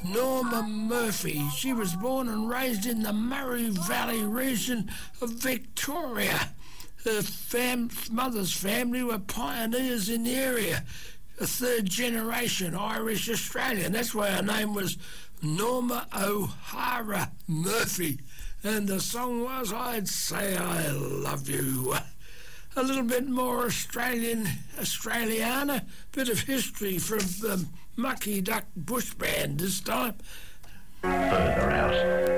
Norma Murphy. She was born and raised in the Murray Valley region of Victoria. Her mother's family were pioneers in the area, a third generation Irish Australian. That's why her name was Norma O'Hara Murphy. And the song was I'd Say I Love You. A little bit more Australiana, bit of history from the Mucky Duck Bush Band this time. Further out.